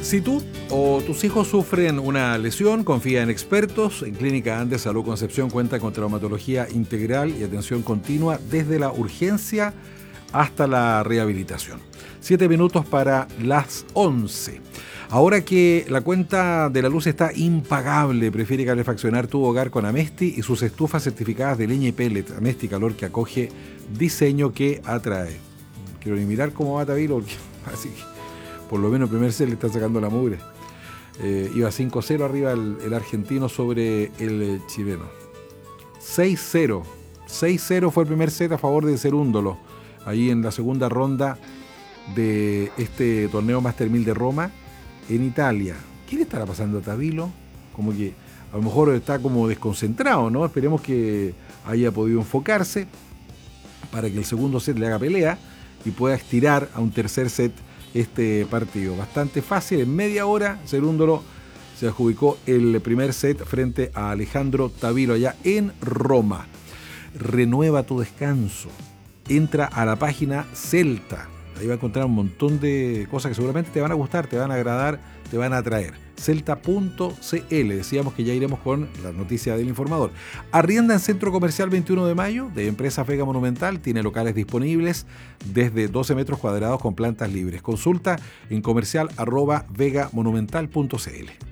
Si tú o tus hijos sufren una lesión, confía en expertos. En Clínica Andes Salud Concepción cuenta con traumatología integral y atención continua desde la urgencia hasta la rehabilitación. 7 minutos para las 11. Ahora que la cuenta de la luz está impagable, prefiere calefaccionar tu hogar con Amesti y sus estufas certificadas de leña y pellet. Amesti Calor, que acoge, diseño que atrae. Quiero ni mirar cómo va Tabilo, porque así que por lo menos el primer set le está sacando la mugre. Iba 5-0 arriba el argentino sobre el chileno. 6-0. 6-0 fue el primer set a favor de Cerúndolo, ahí en la segunda ronda de este torneo Master 1000 de Roma, en Italia. ¿Qué le estará pasando a Tabilo? Como que a lo mejor está como desconcentrado, ¿no? Esperemos que haya podido enfocarse para que el segundo set le haga pelea y pueda estirar a un tercer set este partido. Bastante fácil, en media hora Cerúndolo se adjudicó el primer set frente a Alejandro Tabilo allá en Roma. Renueva tu descanso. Entra a la página Celta. Ahí va a encontrar un montón de cosas que seguramente te van a gustar, te van a agradar, te van a atraer. Celta.cl. Decíamos que ya iremos con la noticia del informador. Arrienda en Centro Comercial 21 de Mayo de Empresa Vega Monumental. Tiene locales disponibles desde 12 metros cuadrados con plantas libres. Consulta en comercial@vegamonumental.cl.